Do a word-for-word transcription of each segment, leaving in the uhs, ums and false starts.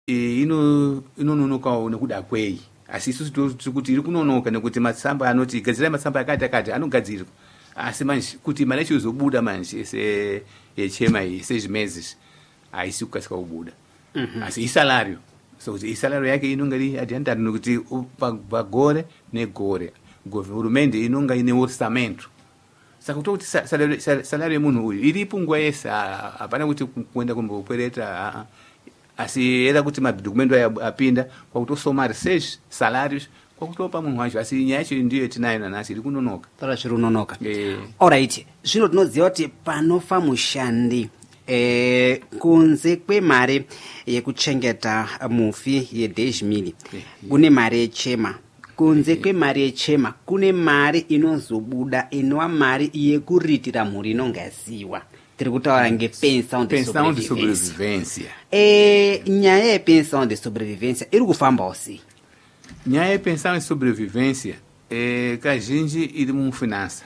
e, ino inononokawo nekuda kwei, asi isusu tiri kuti iri kunonoka nekuti matsamba anoti gadzirai matsamba akati akati anogadzirwa, asi manje kuti mari yacho izobuda manje se yechema iyi sezvimezizvi haisi kukasika kubuda. Mm-hmm. Asi isalario so kuti isalario yake inonga iri adiantari nokuti pagore negore hurumende inonga ine orçamento. Saka kuti salario yemunhu uyu iripo nguva yese, hapana kuti kuenda kumbokwereta, asi era kuti madokumento aya apinda kwakutosomari seis salários kwakutopa munhu wacho, asi nyaya yacho ndiyo yetinayo nanhasi iri kunonoka. Tora zviri kunonoka. Eh. Alright, zvino tinoziva kuti panofa mushandi eh, kunze kwemari yekuchengeta mufi ye10 mili kune mari yechema. Kunze kwemari yechema kune mari inozobuda inova mari yekuritira mhuri inonga yasiyiwa. Tiri kutaura ngepensão de sobrevivência. Eh, nyaya yepensão de sobrevivência iri kufambawo sei? Nyaya yepensão de sobrevivência eh, kazhinji iri mufinança.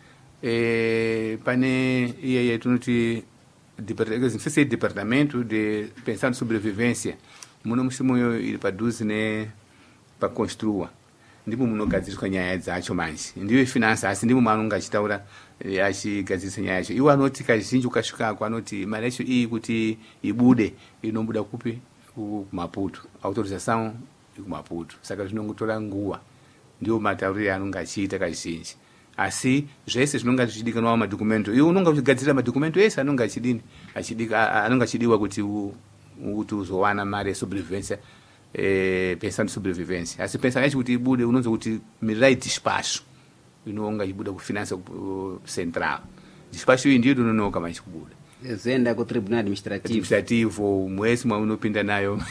Eh, pane iye yetunoti se departamento de pensão de sobrevivência muno musimoyo iri padhuze ne pakonstrua, ndipo munogadziriswa nyaya dzacho manje, ndiyo finansa, asi ndipo manonga achitaura achigadzirisa nyaya yacho. Iwo anoti kazhinji ukasvikako anoti mari yacho iyi kuti ibude inobuda kupi kumaputo, autorização kumaputo, saka zvinongotora nguva, ndiwo matauriro anonga achiita kazhinji. Asi zvese zvinonga zvichidikanwa madokumento, iwo unonga uchigadzira madokumento ese anonga achidini achidika anonga achidiwa kuti kuti uzowana mari yesobrevivência, eh, pensão de sobrevivência. Asi pensão yacho kuti ibude unonzo kuti mirai despacho inonga ibuda kufinança central. Despacho iyi ndiyo inonoka manje kubuda. Zoenda ku tribunal administrativo. Administrativo mwezi mwaunopinda nayo.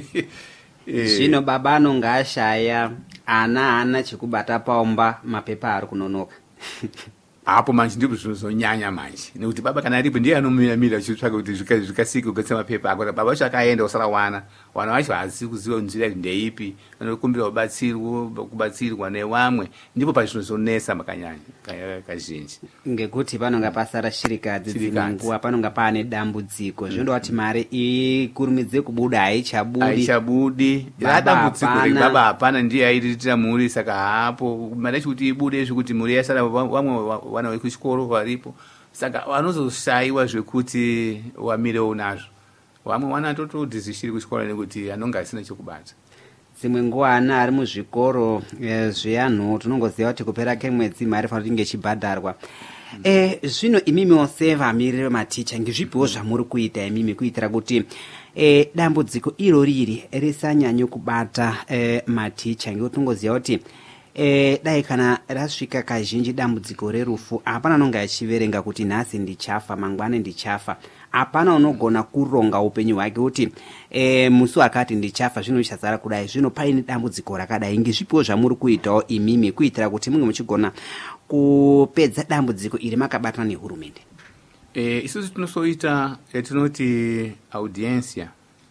Zvino baba anonga ashaya ana ana chekubata paomba mapepa ari kunonoka. Apo manje ndipo zvinozonyanya manje, nekuti baba kana aripo ndiye anomiramira achitsvaka kuti zvikasike kugadzira mapepa ako. Baba vacho akaenda usara wana wana vacho haasi kuziva nzira ndeipi, anokumbira kubatsirwa kubatsirwa nevamwe, ndipo pazvinozonesa makanyanya kazhinji, ngekuti panonga pasara shirikadzi dzinonguva panonga pane dambudziko. Zvinoda kuti mari ikurumidze kubuda haichabudi haichabudi dambudziko rebaba hapana, ndiye airitira mhuri. Saka hapo mari yacho kuti ibude zvekuti mhuri yasara vamwe wana vekuchikoro varipo, saka vanozoshayiwa zvekuti wamirewo nazvo. Vamwe wana totodhizishiri kuchikoro nekuti anonga asina chokubata. Dzimwe nguva ana ari muzvikoro eh, zveanhu tinongoziva kuti kupera kemwedzi mari fanira kunge ichibhadharwa. Eh, zvino imimiwo sevamiriri vematicha ngezvipiwo zvamuri kuita imimi kuitira kuti eh, dambudziko iro riri risanyanyo kubata eh, maticha, ngekuti tinongoziva kuti Eh, dai kana rasvika kazhinji dambudziko rerufu, hapana anonga achiverenga kuti nhasi ndichafa mangwana ndichafa. Hapana unogona kuronga upenyu hwake kuti eh, musi wakati ndichafa, zvino zvichazara kudai. Zvino paine dambudziko rakadai, ngezvipiwo zvamuri kuitawo imimi kuitira kuti munge muchigona kupedza dambudziko iri makabatana nehurumende? Eh, isusu tinosoita yatinoti audiência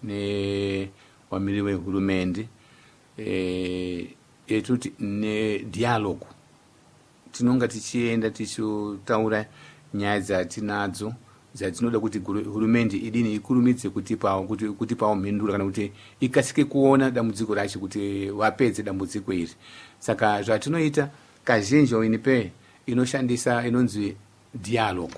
newamiri wehurumende, eh, etuti ne dialogo. Tinonga tichienda tichitaura nyaya dzatinadzo dzatinoda kuti hurumende idini ikurumidze kutipawo kuti kutipawo mhinduro kana kuti ikasike kuona dambudziko racho kuti vapedze dambudziko iri. Saka zvatinoita kazhinji inipe inoshandisa inonzi dialogo.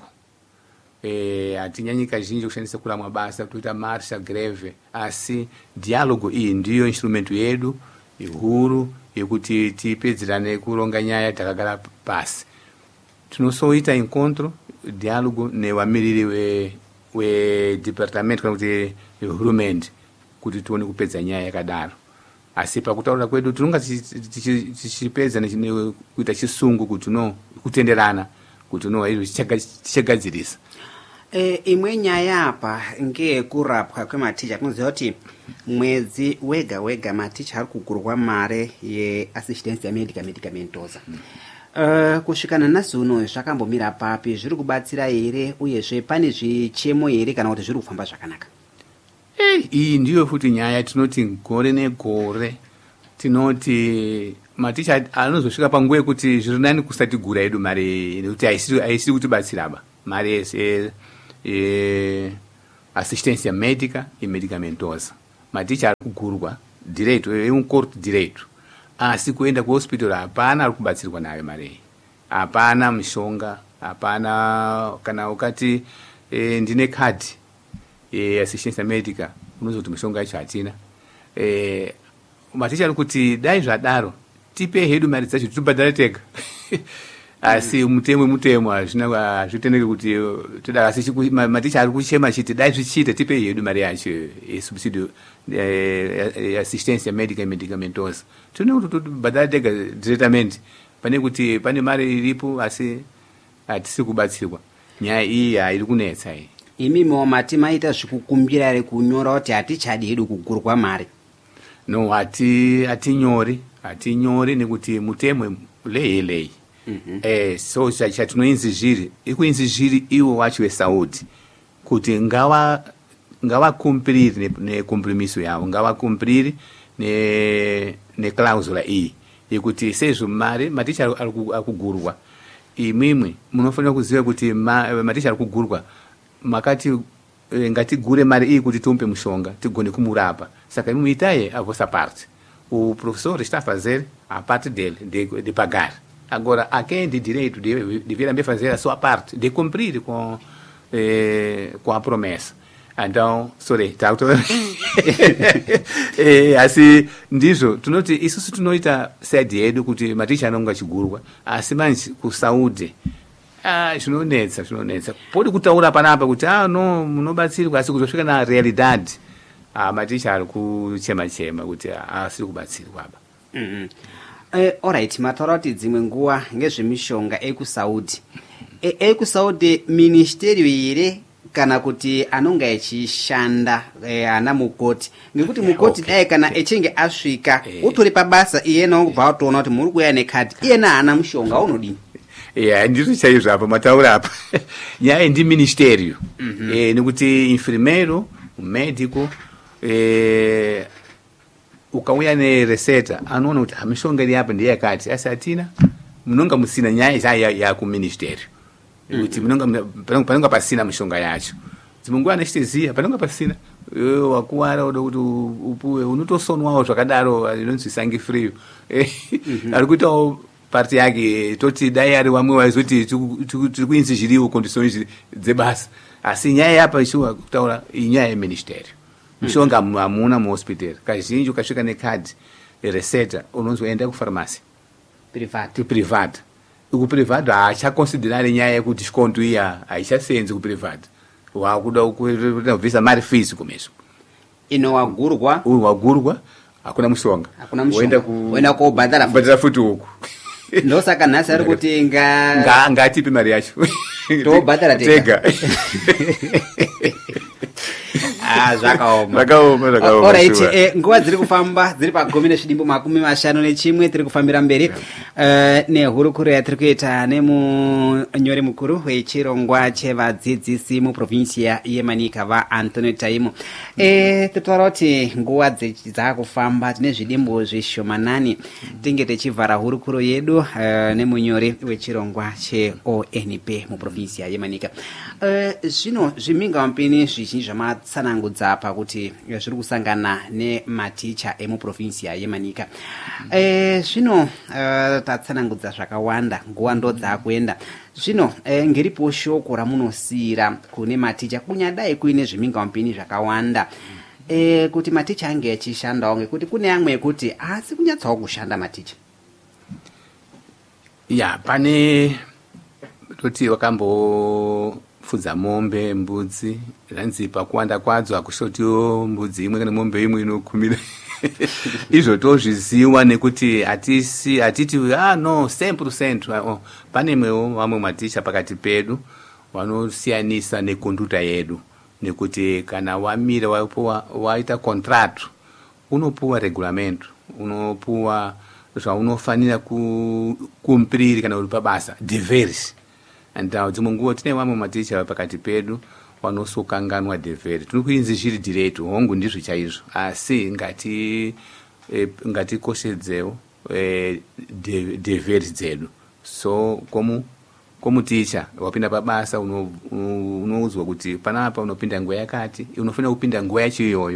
Eh, hatinyanyi kazhinji kushandisa kula mabasa kuita marsha greve, asi dialogo iyi ndiyo instrumento yedu ihuru yekuti tipedzerane kuronga nyaya takagara pasi. Tinosoita encontro dialogo nevamiriri we we department kana kuti hurumende kuti tione kupedza nyaya yakadaro. Asi pakutaura kwedu tinonga tichipedza kuita chisungu kuti no kutenderana kuti no izvo tichagadzirisa. E, imwe nyaya apa ngeyekurapwa kwematicha. Tinoziva kuti mwedzi wega wega maticha ari kugurwa mare yeassistensia medica medicamentosa. Hmm. Uh, kusvikana nhasi uno zvakambomira papi? Zviri kubatsira here uyezve pane zvichemo here kana kuti zviri kufamba zvakanaka? Eh, iyi ndiyo futi nyaya tinoti gore negore tinoti maticha anozosvika panguva yekuti zviri nani kusati gura yedu mari nekuti haisiri kutibatsiraba mari yese e, assistência médica e medicamentosa. maticha ari kugurwa direito emucourt direito, asi kuenda kuhospital hapana ari kubatsirwa nayo mari, hapana mishonga, hapana. Kana ukati e, ndine kadi e, assistance medica unozoti mishonga yacho hatina. e, maticha ari kuti dai zvadaro tipe hedu mari dzacho titobhadhara tega asi mutemo mutemo hazviteneki kuti toda. Asi maticha ari kuchema chiti dai zvichiita tipe hedu mari yacho esubsidio assistance medica medicamentosa, tinoda kuti tobhadhara tega directamente pane kuti pane mari iripo asi hatisi kubatsirwa. Nyaya iyi hairi kunetsa iyi. Imimiwo mati maita zvikukumbira ere kunyora kuti hatichadi hedu kugurwa mari? No, hati hatinyori hatinyori nekuti mutemo leyi leyi. Mm-hmm. Eh, so chatinoinzi zviri ikuinzi zviri iwo wacho vesaudi kuti ngava ngava kumpliri nekompromiso yavo, ngava kumpliri ne neclausula iyi yekuti sezvo mari maticha akugurwa imwimwi munofanira kuziva kuti ma, maticha akugurwa makati e, ngatigure mari iyi kuti tumpe mushonga tigone kumurapa, saka imwe itaye a vossa parte. O professor está a fazer a parte dele de, de pagar. Agora, a quem de direito de, deveria também fazer a sua parte, de cumprir com, eh, com a promessa. Então, sorry, tá auto. eh, assim, ndizo, tunoti, isso se tunoita sede edu kuti maticha não gachigurwa, assim, mas com saúde. Ah, zvinonetsa, zvinonetsa. Pode kutaura panapa kuti ah, no, munobatsirwa asi kuzosvika na realidade. Ah, maticha ari kuchema chema kuti asiri kubatsirwa apa. Mhm. Uh, alright, mataura kuti dzimwe nguva ngezvemishonga ekusaudi. E, ekusaudi ministerio ere kana kuti anonga echishanda e, ana mukoti, ngekuti mukoti okay, dai kana okay, echinge asvika eh, utori pabasa iyena ubva watoona kuti muri kuuya nekadi iyena ana mushonga unodini? Yeah, ndizvo chaizvo apa mataura apa. Nyaya ndi ministerio. Mm-hmm. Eh, nekuti enfermeiro, médico, eh, ukauya nereseta anoona kuti mishonga iri apa ndeyakati asi hatina, munonga musina nyaya ya, ya kuministeri kuti munonga panonga pasina mishonga yacho. Dzimwe nguva anachitiziya panonga pasina wakuwara uda kuti upuwe unotosonwawo zvakadaro inonzi sangi free. Ari kuitawo parti yake toti dai ari wamwe waizoti tiri kuinzi zviriwo conditions dzebasa, asi nyaya yapa ishuwa kutaura inyaya yeministeri. Mishonga hamuna muhospital, kazhinji ukasvika nekadi reseta unonzoenda kufarmasi private private. Kuprivate haachakonsiderari nyaya yekuti shkonto iya haichasenzi kuprivate, wakuda kubvisa mari fees kumeso. Ino wagurwa uyu wagurwa hakuna mushonga, hakuna mushonga, uenda kobhadhara kubhadhara futi uku. Ndosaka nhasi ari kuti nga nga ngatipe mari yacho tobhadhara tega. Ah, zvakaoma zvakaoma zvakaoma. Alright, eh, nguva dziri kufamba dziri pagumi nezvidimbu makumi mashanu nechimwe tiri kufambira mberi uh, nehurukuro yatiri kuita nemunyori mukuru wechirongwa chevadzidzisi muprovinsia yemanika vaAntonio Taimo. Eh, titaura kuti nguva dzakufamba tine zvidimbu zvishomanani tinge tichivhara hurukuro yedu uh, nemunyori wechirongwa cheO N P muprovinsia yemanika. Uh, zvino zviminga mpini zvizhinji zvamatsanangudza apa kuti zviri kusangana nematicha emuprovinsia yemanika. E, zvino uh, tatsanangudza zvakawanda, nguva ndo dzakuenda. Zvino e, ngeripo shoko ramunosiyira kune maticha kunyadai kuine zviminga mpini zvakawanda e, kuti maticha ange echishandawo, ngekuti kune amwe ekuti asi kunyatsawo kushanda maticha. Ya, pane toti wakambo fudza mombe, mbudzi, zvanzi pakuwanda kwadzo hakushotiwo mbudzi imwe kana mombe imwe inokumira. Izvo tozviziva nekuti hatisi hatiti ah no cent percent. Oh, pane mwewo vamwe maticha pakati pedu vanosiyanisa nekonduta yedu, nekuti kana wamira wapuwa waita contract unopuwa regulamento, unopuwa zvaunofanira kukumpliri kana uri pabasa, deveres. Andau dzimwe nguva tine vamwe maticha pakati pedu vanosokanganwa deveri. Tiri kuinzi zviri direito hongu ndizvo chaizvo, asi ngati e, ngatikoshedzewo e, de, deveri dzedu. So komu komuticha wapinda pabasa unoudzwa uno kuti panapa unopinda nguva yakati, unofanira kupinda nguva yacho iyoyo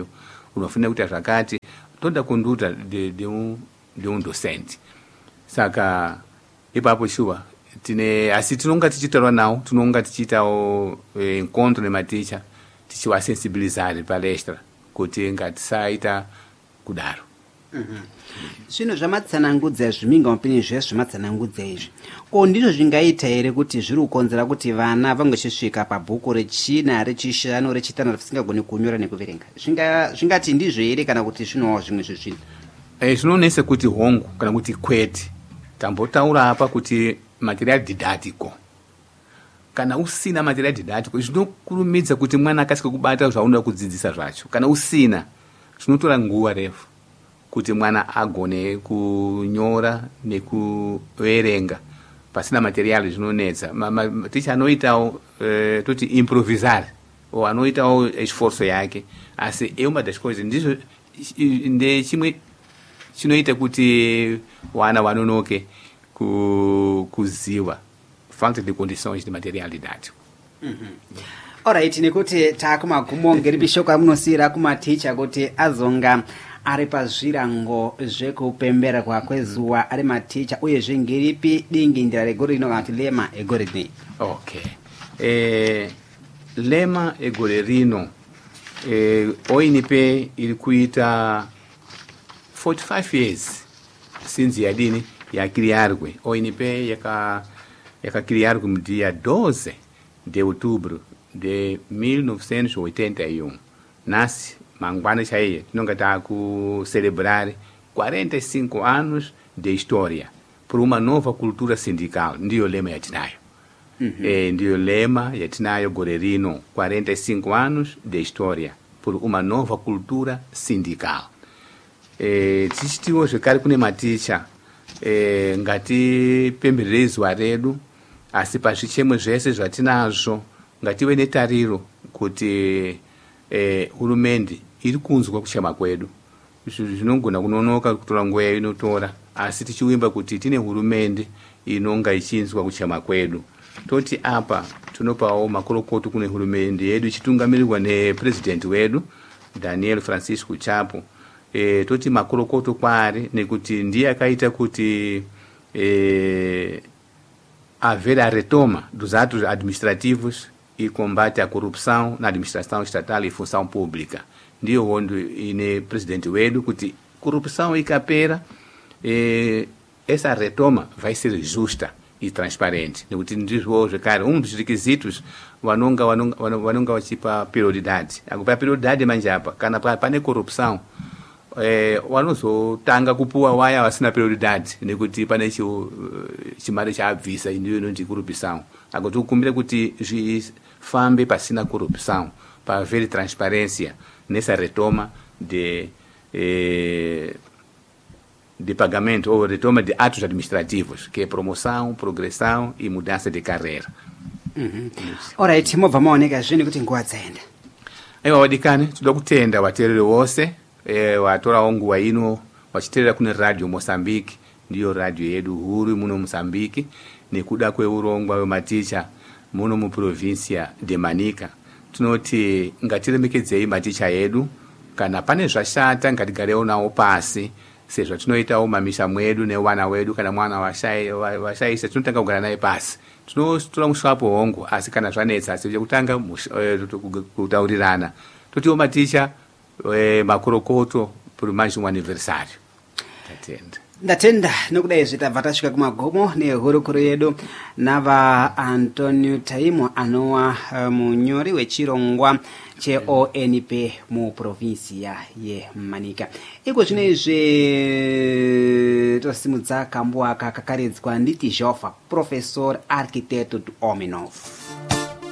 unofanira kuita zvakati, toda conduta de, de, un, de un docente. Saka ipapo shuwa tine asi tinonga tichitaura nawo, tinonga tichiitawo eh, encontro nematicha tichiwasensibilizare palestra kuti ngatisaita kudaro. Zvino zvamatsanangudza zviminga mupenyu zvese zvamatsanangudza izvi ko ndizvo zvingaita here kuti zviri kukonzera kuti vana vangochisvika pabhuku rechina rechishanu rechitanhatu vasingagoni kunyora nekuverenga? Zvingati ndizvo here kana kuti zvinowo zvimwe zvezvinhu? Eh, zvinonesa kuti hongu kana kuti kwete. Tambotaura apa kuti material didático. Kana usina material didático zvinokurumidza kuti mwana akasike kubata zvaunoda kudzidzisa zvacho. Kana usina zvinotora nguva refu kuti mwana agone kunyora nekuverenga pasina material zvinonetsa. Maticha anoitawo eh, toti improvisar o anoitawo esforço yake, asi euma das coisas ndizvo nde chimwe chinoita kuti wana wanonoke kuziva falta de condições de material didático. Mm-hmm. Alright, nekuti takumagumo ngeripi shoko ramunosiyira kumaticha kuti azonga ari pazvirango zvekupemberwa kwezuwa ari maticha uyezve ngeripi dingindira regore rino kana kuti lema egore rino? Okay. Eh, lema egore rino eh, oinipe iri kuita forty-five years since yadini yakiriarwe. Oinipe yaka yakakiriarwe mudia doze de outubro de mil novecentos e oitenta e um. Nasce mangwana chaiye tinonga taku celebrar quarenta e cinco anos de história por uma nova cultura sindical. Ndiyo lema yatinayo. Mm-hmm. E, ndiyo lema yatinayo gore rino, quarenta e cinco anos de história por uma nova cultura sindical. E, tichitiwo zvekare kune maticha e, ngati pemberere zuwa redu, asi pazvichemo zvese zvatinazvo ngative netariro kuti eh, hurumende iri kunzwa kuchema kwedu. Zvinogona kunonoka kutora nguva inotora, asi tichiwimba kuti tine hurumende inonga ichinzwa kuchema kwedu. Toti apa tunopawo makorokoto kune hurumende yedu ichitungamirirwa nepresident wedu Daniel Francisco Chapo. E, toti makorokoto kwari nekuti ndiye akaita kuti e, haver a retoma dos atos administrativos e combate à corrupção na administração estatal e função pública. Ndiyo onde ine presidente wedu kuti corrupção ikapera, e, essa retoma vai ser justa e transparente. Nekuti ndizvo zvekare um dos requisitos vanonga vanonga vanonga vachipa prioridade. Akupa prioridade manje apa kana pane corrupção eh, wanozotanga kupuwa waya wasina prioridade nekuti pane chimari chaabvisa ndiyo inonzi corrupção. Akuti ukumbire kuti zvifambe pasina corrupção, para haver transparência nessa retoma de eh, de pagamento ou retoma de atos administrativos, que é promoção, progressão e mudança de carreira. Mm-hmm. Alright, mobva maoneka zvini kuti nguva dzaenda. Aiwa wadikane, toda kutenda wateereri wose e, watorawo nguva ino wachiteerera kune radio Mozambique, ndiyo radio yedu huru muno Mozambique, nekuda kweurongwa wematicha muno muprovincia de Manica. Tinoti ngatiremekedzei maticha yedu, kana pane zvashata ngatigarewo nawo pasi, sezvo tinoitawo mamisha mwedu newana wedu, kana mwana washaisa tinotanga kugara naye pasi. Tinotora muswapo hongu, asi kana zvanetsa asi kutanga kutaurirana. Totiwo maticha eh, makorokoto por mais um aniversário. Tatenda. Ndatenda nokudai tabva tasvika kumagomo nehurukuru yedu nava Antonio Taimo anowa uh, munyori wechirongwa che O N P mu provincia ye Manica. Iko zvinezve tosimudza kambo aka kakaridzwa nditi Jofa, professor arquiteto do Omenov.